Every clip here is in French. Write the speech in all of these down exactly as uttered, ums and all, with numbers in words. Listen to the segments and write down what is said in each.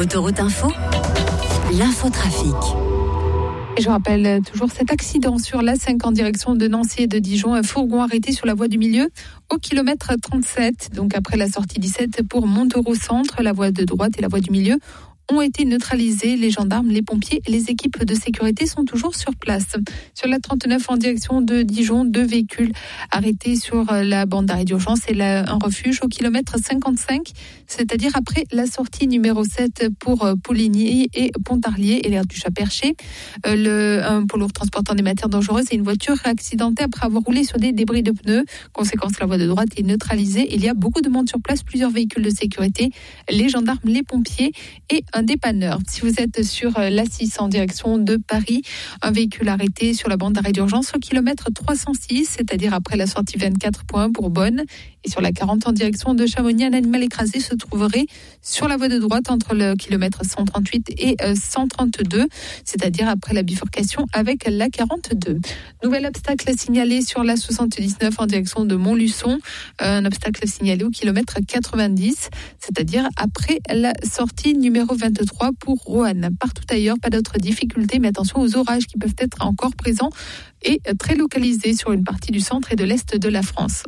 Autoroute Info, l'infotrafic. Et je rappelle toujours cet accident sur l'A cinq en direction de Nancy et de Dijon. Un fourgon arrêté sur la voie du milieu au kilomètre trente-sept. Donc après la sortie dix-sept pour Montereau Centre, la voie de droite et la voie du milieu ont été neutralisés. Les gendarmes, les pompiers et les équipes de sécurité sont toujours sur place. Sur la trente-neuf en direction de Dijon, deux véhicules arrêtés sur la bande d'arrêt d'urgence et là, un refuge au kilomètre cinquante-cinq, c'est-à-dire après la sortie numéro sept pour Pouligny et Pontarlier et l'aire du Chat-Perché. Le, un poids lourd transportant des matières dangereuses et une voiture accidentée après avoir roulé sur des débris de pneus. Conséquence, la voie de droite est neutralisée. Il y a beaucoup de monde sur place, plusieurs véhicules de sécurité, les gendarmes, les pompiers et un dépanneur. Si vous êtes sur l'A six en direction de Paris, un véhicule arrêté sur la bande d'arrêt d'urgence au kilomètre trois cent six, c'est-à-dire après la sortie vingt-quatre point un pour Bonne. Et sur la quarante en direction de Chamonix, un animal écrasé se trouverait sur la voie de droite entre le kilomètre cent trente-huit et cent trente-deux, c'est-à-dire après la bifurcation avec la quarante-deux. Nouvel obstacle signalé sur la soixante-dix-neuf en direction de Montluçon, un obstacle signalé au kilomètre quatre-vingt-dix, c'est-à-dire après la sortie numéro vingt-trois pour Roanne. Partout ailleurs, pas d'autres difficultés, mais attention aux orages qui peuvent être encore présents et très localisés sur une partie du centre et de l'est de la France.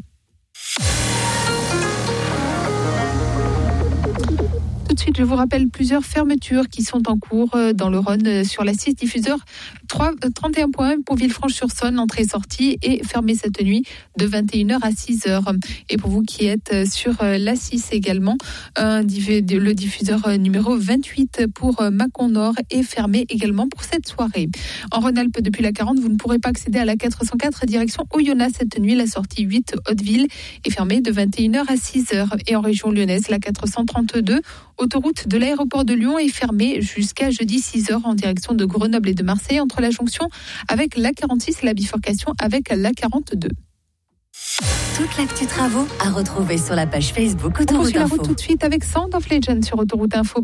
Tout de suite, je vous rappelle plusieurs fermetures qui sont en cours dans le Rhône sur la six diffuseur trente et un point un pour Villefranche-sur-Saône, entrée et sortie est fermée cette nuit de vingt et une heures à six heures. Et pour vous qui êtes sur la six également, le diffuseur numéro vingt-huit pour Mâcon Nord est fermé également pour cette soirée. En Rhône-Alpes, depuis la quarante, vous ne pourrez pas accéder à la quatre cent quatre direction Oyonnax cette nuit. La sortie huit Hauteville est fermée de vingt et une heures à six heures. Et en région lyonnaise, la quatre cent trente-deux autoroute de l'aéroport de Lyon est fermée jusqu'à jeudi six heures en direction de Grenoble et de Marseille entre la jonction avec l'A quarante-six et la bifurcation avec l'A quarante-deux. Toute l'actu travaux à retrouver sur la page Facebook On Autoroute poursuit la Info. route tout de suite avec Sound of Legend sur Autoroute Info.